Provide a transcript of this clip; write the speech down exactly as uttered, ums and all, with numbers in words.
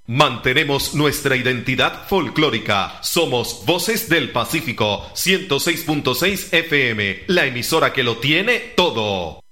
Mantenemos nuestra identidad folclórica. Somos Voces del Pacífico, ciento seis punto seis F M, la emisora que lo tiene todo.